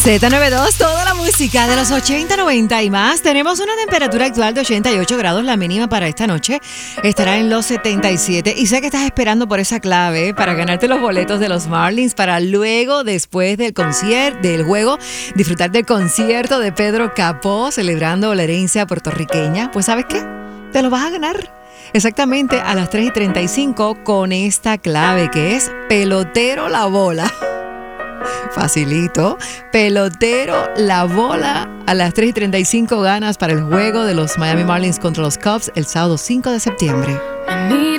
Z92, toda la música de los 80, 90 y más. Tenemos una temperatura actual de 88 grados. La mínima para esta noche estará en los 77. Y sé que estás esperando por esa clave para ganarte los boletos de los Marlins para luego, después del del juego, disfrutar del concierto de Pedro Capó celebrando la herencia puertorriqueña. Pues ¿sabes qué? Te lo vas a ganar. Exactamente a las 3:35 con esta clave que es pelotero la bola. Facilito. Pelotero la bola. A las 3:35 ganas para el juego de los Miami Marlins contra los Cubs el sábado 5 de septiembre.